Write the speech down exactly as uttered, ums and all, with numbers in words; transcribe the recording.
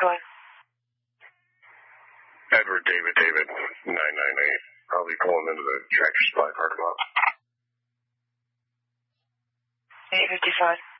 Go ahead. Edward David David nine nine eight. I'll be pulling into the Tractor Supply parking lot. eight fifty-five.